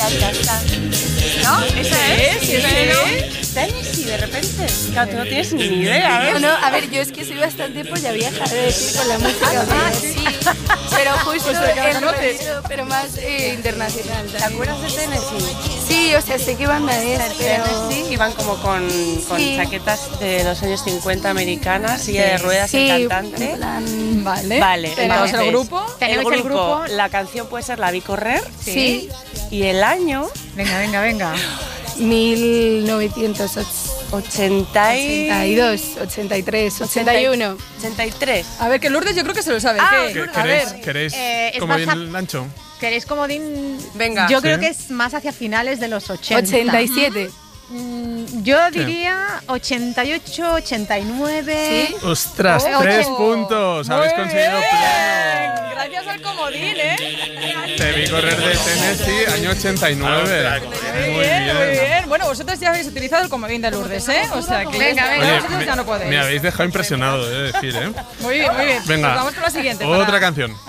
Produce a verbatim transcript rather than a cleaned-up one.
¿No? ¿Esa es? Sí, sí, sí. Tennessee, de repente. Claro, tú no tienes ni idea, ¿ves? No, no, a ver, yo es que soy bastante polla vieja de decir con la música. Ah, pero sí. Pero justo Pues que la el conoces. rollo, pero más eh, internacional. ¿Te acuerdas de Tennessee? Sí, o sea, sé qué banda es, pero... Tennessee iban como con, con Sí. chaquetas de los años cincuenta americanas, silla de ruedas, Sí, el cantante. en plan... Vale. Vale, Tenemos entonces, el grupo. El Tenemos grupo, el grupo. la canción puede ser La vi correr Sí, y el año Venga, venga, venga. mil novecientos ochenta y ochenta y dos, ochenta y tres, ochenta y uno. ochenta y tres. A ver, que Lourdes yo creo que se lo sabe. Ah, ¿Qué? Lourdes. A ¿Queréis, ver. queréis Eh, es como más bien a- Lancho? ¿Queréis comodín? Venga. Yo Sí. creo que es más hacia finales de los ochenta. ochenta y siete. Mm, Yo diría ochenta y ocho, ochenta y nueve. ¿Sí? ¡Ostras! Oh, ¡Tres ocho. puntos! Habéis Muy conseguido bien. pleno. Gracias al comodín, ¿eh? Te vi correr de Tennessee, año ochenta y nueve. Muy bien, muy bien. Bueno, vosotros ya habéis utilizado el comodín de Lourdes, ¿eh? O sea que Venga, venga. Oye, vosotros ya no podéis. me habéis dejado impresionado, he de decir, ¿eh? Muy bien, muy bien. Venga. Pues vamos con la siguiente. Otra para- canción.